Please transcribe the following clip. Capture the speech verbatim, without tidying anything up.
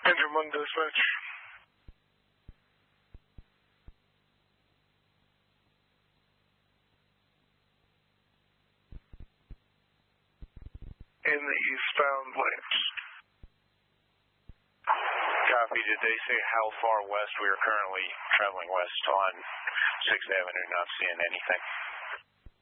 Engine one dispatch. In the eastbound lanes. Copy. Did they say how far west? We are currently traveling west on sixth Avenue, not seeing anything.